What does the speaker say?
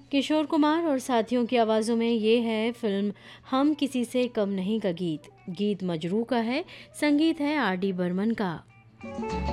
किशोर कुमार और साथियों की आवाज़ों में ये है फिल्म हम किसी से कम नहीं का गीत। गीत मजरू का है, संगीत है आर डी बर्मन का।